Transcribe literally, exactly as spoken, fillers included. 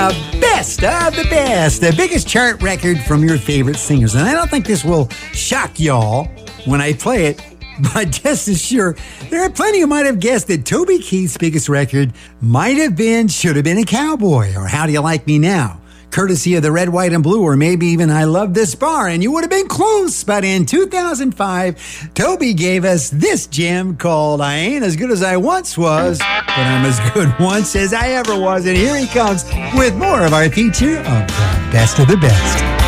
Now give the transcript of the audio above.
Best of the best, the biggest chart record from your favorite singers. And I don't think this will shock y'all when I play it, but just as sure, there are plenty who might have guessed that Toby Keith's biggest record might have been Should Have Been a Cowboy, or How Do You Like Me Now, courtesy of the Red, White, and Blue, or maybe even I Love This Bar, and you would have been close. But in two thousand five, Toby gave us this gem called I Ain't As Good As I Once Was, but I'm as good once as I ever was. And here he comes with more of our feature of the best of the best.